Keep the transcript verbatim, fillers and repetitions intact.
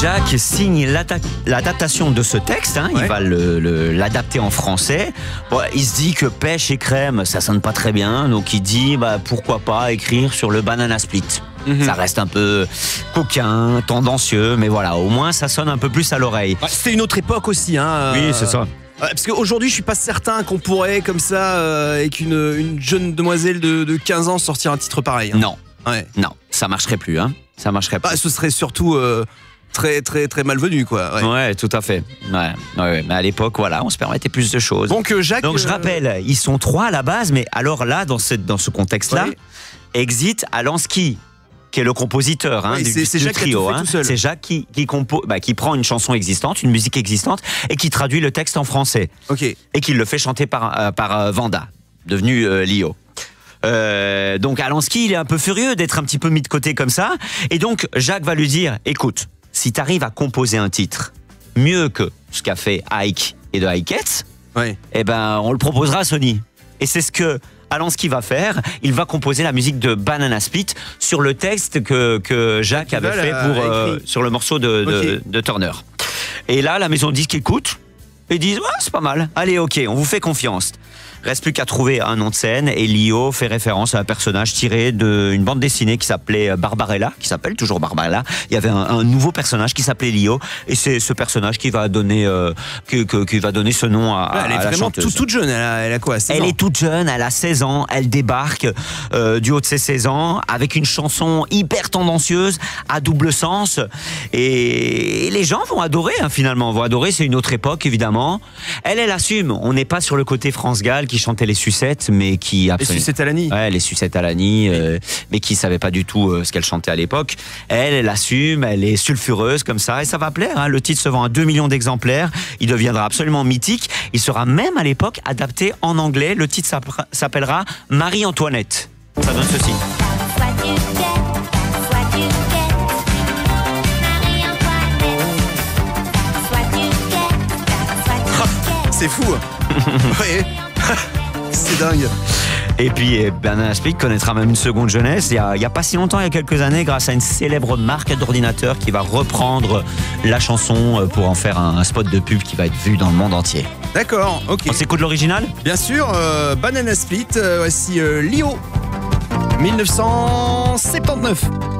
Jacques signe l'adaptation de ce texte, hein, ouais. Il va le, le, l'adapter en français. Bon, il se dit que pêche et crème, ça sonne pas très bien, donc il dit bah, pourquoi pas écrire sur le banana split. Mmh. Ça reste un peu coquin, tendancieux, mais voilà, au moins ça sonne un peu plus à l'oreille. Ouais, c'était une autre époque aussi, hein. Oui, c'est ça. Parce qu'aujourd'hui, je suis pas certain qu'on pourrait, comme ça, euh, avec une, une jeune demoiselle de, de quinze ans, sortir un titre pareil. Hein. Non, ouais. non, ça marcherait plus, hein. Ça marcherait plus. Bah, ce serait surtout euh, très, très, très malvenu, quoi. Ouais, ouais tout à fait. Ouais, ouais, mais à l'époque, voilà, on se permettait plus de choses. Donc, euh, Jacques. Donc, je rappelle, ils sont trois à la base, mais alors là, dans ce, dans ce contexte-là, ouais. Exit Alansky, qui est le compositeur hein, oui, du, c'est, du Jacques trio. Hein. C'est Jacques qui, qui, compo- bah, qui prend une chanson existante, une musique existante, et qui traduit le texte en français. Okay. Et qui le fait chanter par, euh, par euh, Vanda, devenu euh, Lio. Euh, donc Alansky, il est un peu furieux d'être un petit peu mis de côté comme ça. Et donc Jacques va lui dire, écoute, si tu arrives à composer un titre mieux que ce qu'a fait Ike et The Ikettes, ouais. eh ben, on le proposera à Sony. Et c'est ce que Alansky va faire, il va composer la musique de Banana Split sur le texte que, que Jacques avait fait pour, euh, sur le morceau de, de, okay. de Turner. Et là, la maison de disques écoute et disent ouais, c'est pas mal, allez ok, on vous fait confiance. Reste plus qu'à trouver un nom de scène et Lio fait référence à un personnage tiré d'une bande dessinée qui s'appelait Barbarella, qui s'appelle toujours Barbarella. Il y avait un, un nouveau personnage qui s'appelait Lio et c'est ce personnage qui va donner, euh, qui, qui, qui va donner ce nom à, ouais, elle est à la vraiment chanteuse. Toute, toute jeune, elle a, elle a quoi seize Elle ans. est toute jeune, elle a seize ans, elle débarque euh, du haut de ses seize ans avec une chanson hyper tendancieuse à double sens et, et les gens vont adorer hein, finalement, vont adorer, c'est une autre époque évidemment. Elle, elle assume, on n'est pas sur le côté France Gall qui chantait les sucettes, mais qui absolument... Les sucettes à l'Annie. Ouais, les sucettes à l'Annie, euh, mais qui savait pas du tout euh, ce qu'elle chantait à l'époque. Elle, elle assume, elle est sulfureuse comme ça, et ça va plaire. Hein. Le titre se vend à deux millions d'exemplaires. Il deviendra absolument mythique. Il sera même à l'époque adapté en anglais. Le titre s'appellera Marie-Antoinette. Ça donne ceci. C'est fou. Oui. C'est dingue. Et puis Banana Split connaîtra même une seconde jeunesse. Il y a, il y a pas si longtemps, il y a quelques années, grâce à une célèbre marque d'ordinateur qui va reprendre la chanson pour en faire un, un spot de pub qui va être vu dans le monde entier. D'accord, ok. On s'écoute l'original ? Bien sûr, euh, Banana Split, euh, voici euh, Lio, mille neuf cent soixante-dix-neuf.